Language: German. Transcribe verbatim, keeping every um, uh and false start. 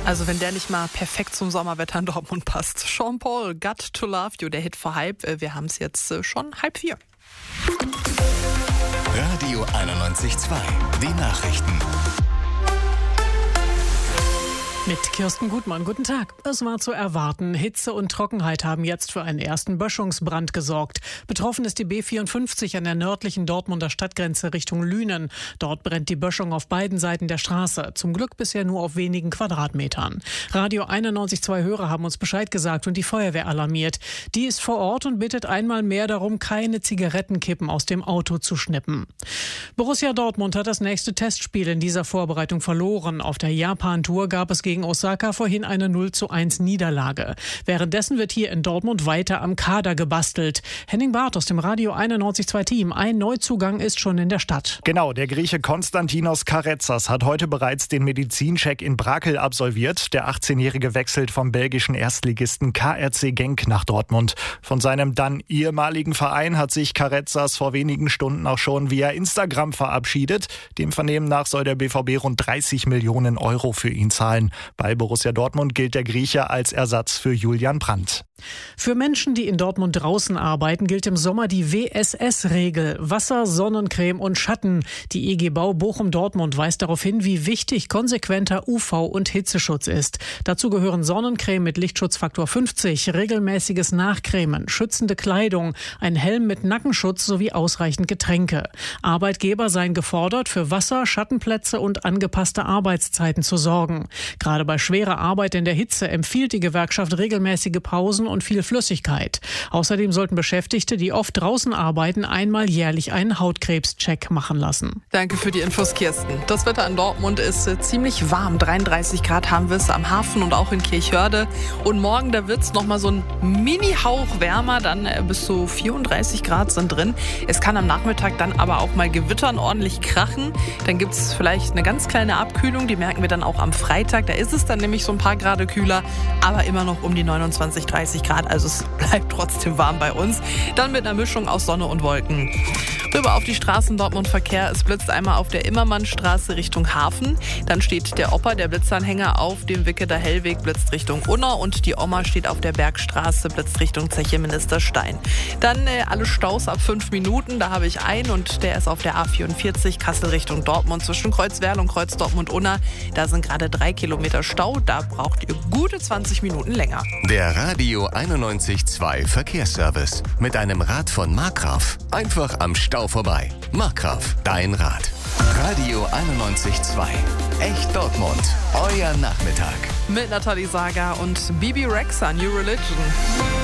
Also wenn der nicht mal perfekt zum Sommerwetter in Dortmund passt. Sean Paul, Got to Love You, der Hit vor halb. Wir haben es jetzt schon halb vier. Radio einundneunzig Komma zwei, die Nachrichten. Mit Kirsten Gutmann, guten Tag. Es war zu erwarten. Hitze und Trockenheit haben jetzt für einen ersten Böschungsbrand gesorgt. Betroffen ist die B vierundfünfzig an der nördlichen Dortmunder Stadtgrenze Richtung Lünen. Dort brennt die Böschung auf beiden Seiten der Straße. Zum Glück bisher nur auf wenigen Quadratmetern. Radio einundneunzig Komma zwei Hörer haben uns Bescheid gesagt und die Feuerwehr alarmiert. Die ist vor Ort und bittet einmal mehr darum, keine Zigarettenkippen aus dem Auto zu schnippen. Borussia Dortmund hat das nächste Testspiel in dieser Vorbereitung verloren. Auf der Japan-Tour gab es gegen Osaka vorhin eine null zu eins Niederlage. Währenddessen wird hier in Dortmund weiter am Kader gebastelt. Henning Barth aus dem Radio einundneunzig Komma zwei Team. Ein Neuzugang ist schon in der Stadt. Genau, der Grieche Konstantinos Karetzas hat heute bereits den Medizincheck in Brakel absolviert. Der achtzehnjährige wechselt vom belgischen Erstligisten K R C Genk nach Dortmund. Von seinem dann ehemaligen Verein hat sich Karetzas vor wenigen Stunden auch schon via Instagram verabschiedet. Dem Vernehmen nach soll der B V B rund dreißig Millionen Euro für ihn zahlen. Bei Borussia Dortmund gilt der Grieche als Ersatz für Julian Brandt. Für Menschen, die in Dortmund draußen arbeiten, gilt im Sommer die W S S-Regel. Wasser, Sonnencreme und Schatten. Die E G Bau Bochum-Dortmund weist darauf hin, wie wichtig konsequenter U V- und Hitzeschutz ist. Dazu gehören Sonnencreme mit Lichtschutzfaktor fünfzig, regelmäßiges Nachcremen, schützende Kleidung, ein Helm mit Nackenschutz sowie ausreichend Getränke. Arbeitgeber seien gefordert, für Wasser, Schattenplätze und angepasste Arbeitszeiten zu sorgen. Gerade bei schwerer Arbeit in der Hitze empfiehlt die Gewerkschaft regelmäßige Pausen und viel Flüssigkeit. Außerdem sollten Beschäftigte, die oft draußen arbeiten, einmal jährlich einen Hautkrebscheck machen lassen. Danke für die Infos, Kirsten. Das Wetter in Dortmund ist äh, ziemlich warm. dreiunddreißig Grad haben wir es am Hafen und auch in Kirchhörde. Und morgen, da wird es nochmal so ein Mini-Hauch wärmer. Dann äh, bis zu vierunddreißig Grad sind drin. Es kann am Nachmittag dann aber auch mal gewittern, ordentlich krachen. Dann gibt es vielleicht eine ganz kleine Abkühlung. Die merken wir dann auch am Freitag. Da ist es dann nämlich so ein paar Grade kühler, aber immer noch um die neunundzwanzig, dreißig Grad, also es bleibt trotzdem warm bei uns. Dann mit einer Mischung aus Sonne und Wolken. Rüber auf die Straßen Dortmund-Verkehr. Es blitzt einmal auf der Immermannstraße Richtung Hafen. Dann steht der Opa, der Blitzanhänger, auf dem Wicketer Hellweg, blitzt Richtung Unna. Und die Oma steht auf der Bergstraße, blitzt Richtung Zeche Ministerstein. Dann äh, alle Staus ab fünf Minuten. Da habe ich einen und der ist auf der A vierundvierzig, Kassel Richtung Dortmund, zwischen Kreuzwerl und Kreuz Dortmund-Unna. Da sind gerade drei Kilometer Stau. Da braucht ihr gute zwanzig Minuten länger. Der Radio einundneunzig Komma zwei Verkehrsservice mit einem Rad von Markgraf. Einfach am Stau vorbei. Markgraf, dein Rad. Radio einundneunzig Komma zwei. Echt Dortmund. Euer Nachmittag. Mit Nathalie Sager und Bibi Rexha, New Religion.